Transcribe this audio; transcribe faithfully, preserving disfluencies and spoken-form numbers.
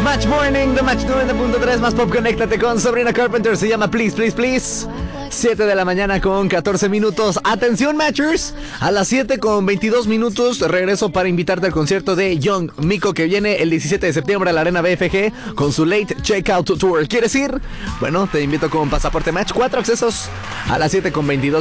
Match Morning, The Match noventa punto tres, más pop, conéctate con Sabrina Carpenter, se llama Please, Please, Please. siete de la mañana con catorce minutos. Atención, Matchers, a las siete con veintidós minutos regreso para invitarte al concierto de Young Miko, que viene el diecisiete de septiembre a la Arena B F G con su Late Checkout Tour. ¿Quieres ir? Bueno, te invito con Pasaporte Match, cuatro accesos a las siete con veintidós.